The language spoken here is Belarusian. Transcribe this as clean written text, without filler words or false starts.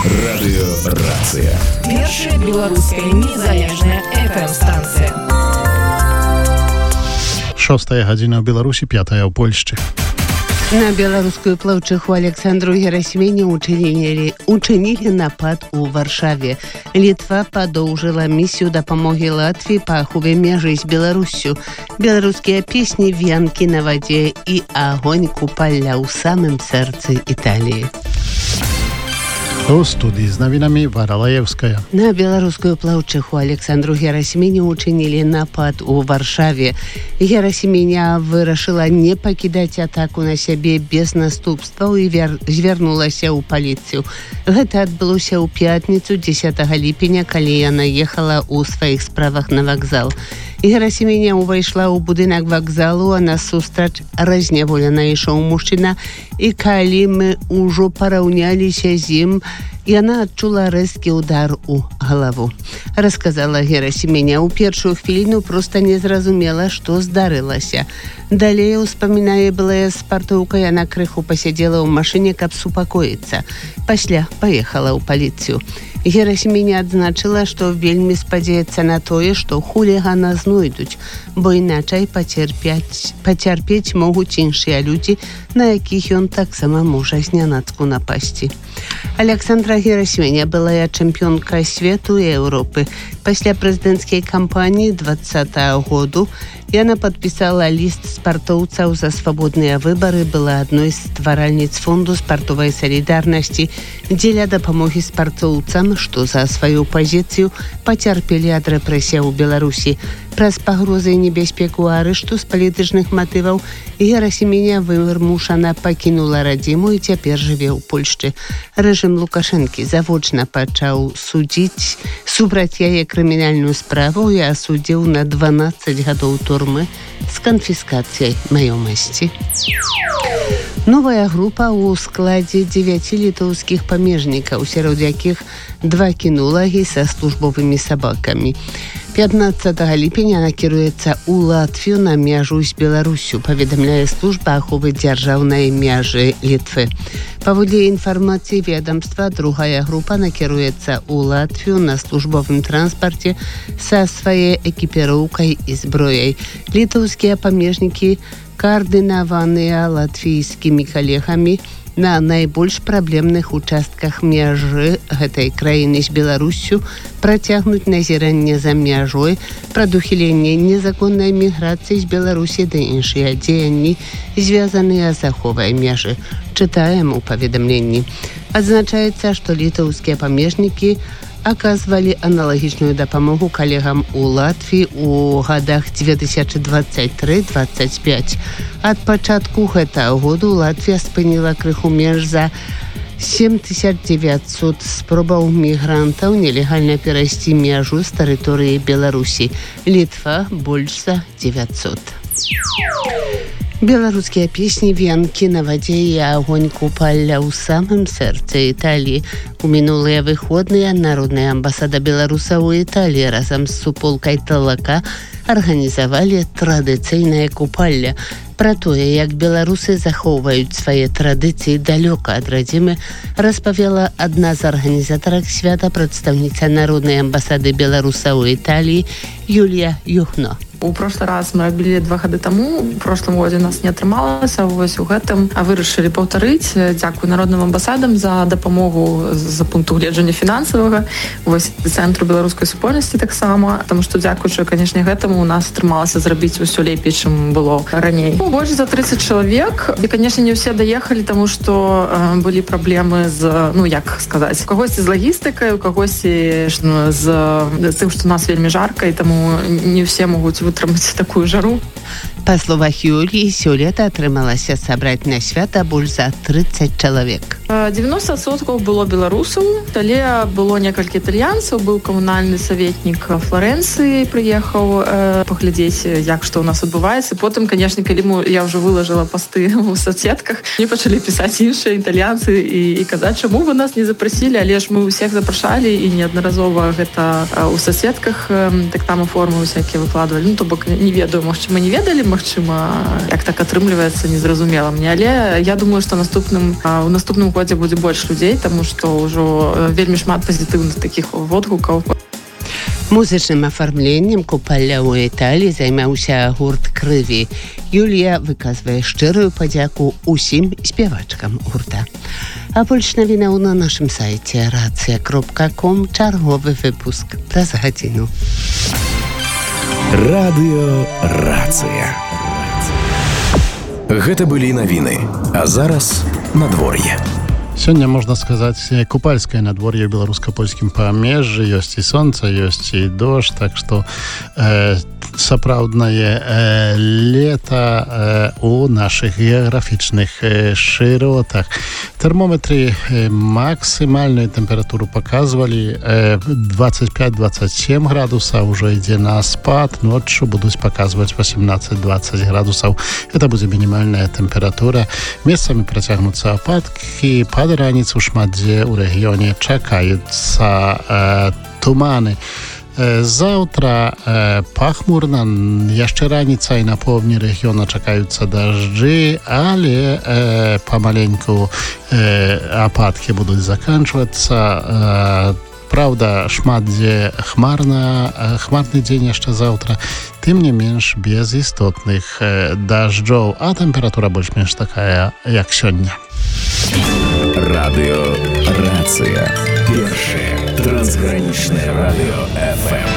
Радыёрацыя. Першая беларуская незалежная FM-станцыя. 6 гадзіна ў Беларусі, 5 ў Польшчы. На беларускую плаўчыху Александру Герасімене учынілі напад у Варшаве. Літва падоўжыла місію дапамогі Латвіі па ахове мяжы з Беларуссю. Беларускія песні, вянкі на вадзе і агонь купалля ў самым сэрцы Італіі. У студии з навінамі Вара Лаевская. На беларускую плаўчыху Александру Герасімене учынілі напад у Варшаве. Герасіменя вырашыла не пакідаць атаку на сябе без наступстваў і звярнулася ў паліцыю. Гэта адбылося ў пятніцу 10 ліпеня, калі яна ехала ў сваіх справах на вакзал. Герасіменя ўвайшла ў будынак вакзалу, а насустрач разняволена ішоў мужчына, і калі мы ўжо параўняліся з ім, яна адчула рэзкі удар у галаву. Расказала Герасіменя. У першую хвіліну проста не зразумела, што здарылася. Далей, успамінае былая спартоўка, яна крыху пасядзела ў машыне, каб супакоіцца. Пасля паехала ў паліцыю. Герасіменя адзначыла, што вельмі спадзяецца на тое, што хулігана знойдуць, бо іначай пацярпець могуць іншыя людзі, на якіх ён таксама можа знянацку напасці. Александра Герасіменя былая чэмпіёнка свету і Еўропы. Пасля прэзідэнцкай кампаніі 2020 году яна падпісала ліст спартоўцаў за свабодныя выбары, была адной з стваральніц фонду спартовай салідарнасці дзеля дапамогі спартоўцам, што за сваю пазіцыю пацярпелі ад рэпрэсій у Беларусі. Праз пагрозы і небяспеку арышту з палітычных матываў Герасіменя вымушана пакінула радзіму і цяпер жыве ў Польшчы. Рэжым Лукашэнкі завочна пачаў судзіць супраць яе крымінальную справу і асудзіў на 12 гадоў турмы з канфіскацыяй маёмасці. Новая група ў складзе 9 літоўскіх памежнікаў, сярод якіх 2 кінолагі са службовымі сабакамі. 15 ліпеня накіруецца ў Латвію на мяжу з Беларуссю, паведамляе служба аховы дзяржаўнай мяжы Літвы. Паводле інфармацыі ведамства, другая група накіруецца ў Латвію на службовым транспарце са сваёй экіпіроўкай і зброяй. Літоўскія памежнікі каардынаваныя латвійскімі калегамі на найбольш праблемных участках мяжы гэтай краіны з Беларуссю, працягнуць назіранне за мяжой, прадухіленне незаконнай міграцыі з Беларусі ды іншыя дзеянні, звязаныя з аховай мяжы. Чытаем у паведамленні. Адзначаецца, што літоўскія памежнікі аказвалі аналагічную дапамогу калегам у Латвіі ў гадах 2023-25. Ад пачатку гэтага году Латвія спыніла крыху менш за 7900 спробаў мігрантаў нелегальна перайсці мяжу з тэрыторыі Беларусі. Літва больш за 900. Беларускія песні, вянкі на вадзе і агонь купалля ў самым сэрцы Італіі. У мінулыя выходныя народная амбасада беларусаў у Італіі разам з суполкай талака арганізавалі традыцыйнае купалле. Пра тое, як беларусы захоўваюць свае традыцыі далёка ад радзімы, распавяла адна з арганізатарак свята, прадстаўніца народнай амбасады беларусаў у Італіі Юлія Юхно. У прошлый раз мы рабілі 2 гады таму, у прошлым годзе нас не атрымалася, вось у гэтым вырашылі паўтарыць. Дзякую народным амбасадам за дапамогу з пункту гледжання фінансавага, вось цэнтру беларускай супольнасці таксама, таму што дзякуючы, канешне, гэтаму у нас атрымалася зрабіць усё лепей, чым было раней. Больш за 30 чалавек, і, канешне, не ўсе даехалі, таму што былі праблемы з, як сказаць, у кагосьці з лагістыкай, у кагосьці з тым, што у нас вельмі жарка, і таму не ўсе могуць вытрымаць такую жару. Па словах Юліі, сёлета атрымалася сабраць на свята больш за 30 чалавек. 90% было беларусаў, але было некалькі італьянцаў, быў камунальны саветнік Флорэнцыі, прыехаў паглядзець, як што ў нас адбываецца. Потым, канешне, калі я ўжо вылажыла пасты ў соцсетках, мне пачалі пісаць іншыя італьянцы і казаць, чаму вы нас не запрасілі, але ж мы ўсіх запрашалі і неаднаразова гэта ў соцсетках так там формы ўсякія выкладвалі. То бок не ведаю, магчыма, не ведалі, магчыма, як так атрымліваецца, незразумела мне. Але я думаю, што у наступным годзе будзе больш людзей, таму што ўжо вельмі шмат пазітыўных такіх водгукаў. Музычным афармленнем купаля ў Італіі займаўся гурт «Крыві». Юлія выказвае шчырую падзяку ўсім спявачкам гурта. А больш навінаў на нашым сайце racja.com. Чарговы выпуск праз гадзіну. Радыё «Рацыя». Гэта былі навіны. А зараз надвор'е. Сёння, можна сказаць, купальскае надвор'е ў беларуска-польскім памежжы. Ёсць і сонца, ёсць і дождж, так што сапраўднае лета у нашых геаграфічных шыротах. Тэрмометры максімальную тэмпературу паказвалі 25-27 градусаў, ужо ідзе на спад, ноччу будуць паказваць 18-20 градусаў. Это будзе мінімальная тэмпература. Месцамі працягнуцца ападкі, пад раніцу шмат дзе ў рэгіёне чакаюцца туманы. Заўтра пахмурна, яшчэ раніцай на поўдні рэгіёна чакаюцца дажджы, але памаленьку ападкі будуць заканчвацца. Праўда, шмат дзе хмарны дзень яшчэ заўтра, тым не менш без істотных дажджоў, а тэмпература больш-менш такая, як сёння. Радыё «Рацыя». Першае трансгранічнае радыё FM.